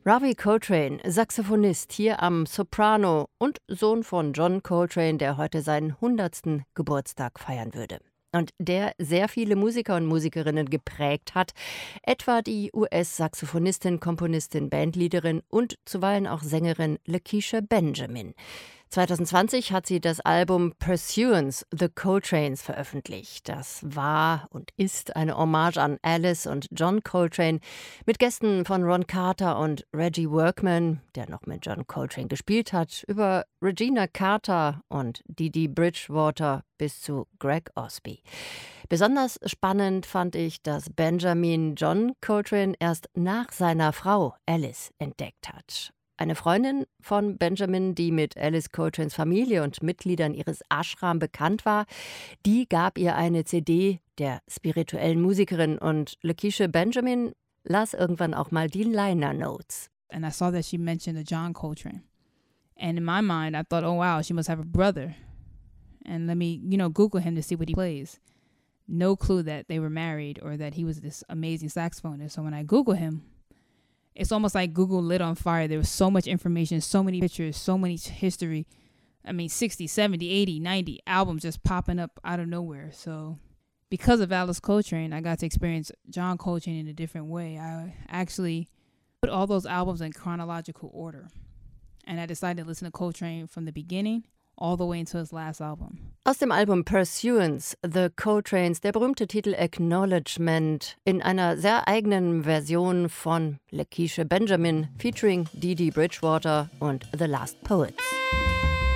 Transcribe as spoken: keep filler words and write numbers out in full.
Ravi Coltrane, Saxophonist, hier am Soprano und Sohn von John Coltrane, der heute seinen hundertsten Geburtstag feiern würde. Und der sehr viele Musiker und Musikerinnen geprägt hat, etwa die U S-Saxophonistin, Komponistin, Bandleaderin und zuweilen auch Sängerin Lakecia Benjamin. zwanzig zwanzig hat sie das Album Pursuance, The Coltranes veröffentlicht. Das war und ist eine Hommage an Alice und John Coltrane mit Gästen von Ron Carter und Reggie Workman, der noch mit John Coltrane gespielt hat, über Regina Carter und Dee Dee Bridgewater bis zu Greg Osby. Besonders spannend fand ich, dass Benjamin John Coltrane erst nach seiner Frau Alice entdeckt hat. Eine Freundin von Benjamin, die mit Alice Coltranes Familie und Mitgliedern ihres Ashram bekannt war, die gab ihr eine C D der spirituellen Musikerin und Lakecia Benjamin las irgendwann auch mal die Liner Notes. And I saw that she mentioned a John Coltrane. And in my mind, I thought, oh wow, she must have a brother. And let me, you know, Google him to see what he plays. No clue that they were married or that he was this amazing saxophonist. So when I Google him, it's almost like Google lit on fire. There was so much information, so many pictures, so many history. I mean, sixty, seventy, eighty, ninety albums just popping up out of nowhere. So because of Alice Coltrane, I got to experience John Coltrane in a different way. I actually put all those albums in chronological order. And I decided to listen to Coltrane from the beginning all the way until his last album. Aus dem Album Pursuance, The Coltranes, der berühmte Titel Acknowledgement in einer sehr eigenen Version von Lakecia Benjamin featuring Dee Dee Bridgewater und The Last Poets.